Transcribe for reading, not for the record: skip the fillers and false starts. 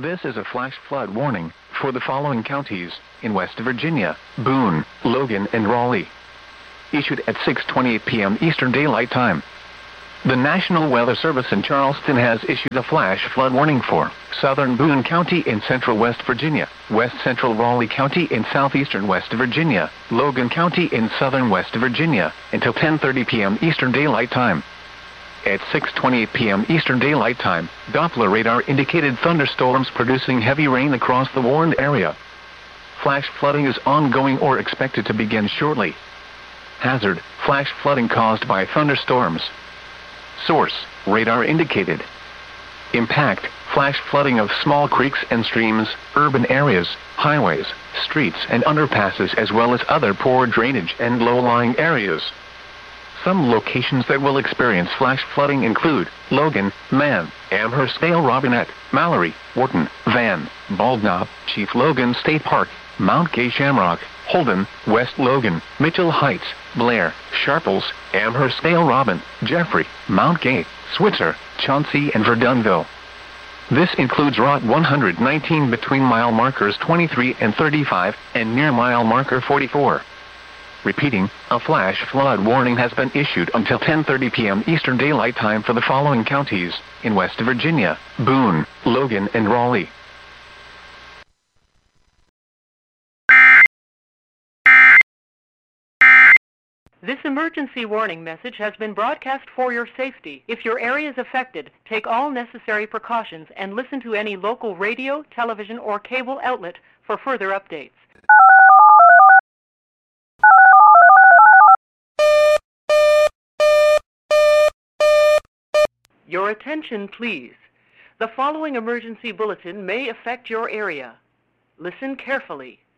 This is a flash flood warning for the following counties in West Virginia: Boone, Logan, and Raleigh. Issued at 6:28 p.m. Eastern Daylight Time. The National Weather Service in Charleston has issued a flash flood warning for southern Boone County in central West Virginia, west central Raleigh County in southeastern West Virginia, Logan County in southern West Virginia, until 10:30 p.m. Eastern Daylight Time. At 6:28 p.m. Eastern Daylight Time, Doppler radar indicated thunderstorms producing heavy rain across the warned area. Flash flooding is ongoing or expected to begin shortly. Hazard: flash flooding caused by thunderstorms. Source: radar indicated. Impact: flash flooding of small creeks and streams, urban areas, highways, streets and underpasses, as well as other poor drainage and low-lying areas. Some locations that will experience flash flooding include Logan, Man, Amherst Dale, Robinette, Mallory, Wharton, Van, Bald Knob, Chief Logan State Park, Mount Gay Shamrock, Holden, West Logan, Mitchell Heights, Blair, Sharples, Amherst Dale, Robin, Jeffrey, Mount Gay, Switzer, Chauncey, and Verdunville. This includes Route 119 between mile markers 23 and 35 and near mile marker 44. Repeating, a flash flood warning has been issued until 10:30 p.m. Eastern Daylight Time for the following counties in West Virginia: Boone, Logan, and Raleigh. This emergency warning message has been broadcast for your safety. If your area is affected, take all necessary precautions and listen to any local radio, television, or cable outlet for further updates. Your attention, please. The following emergency bulletin may affect your area. Listen carefully.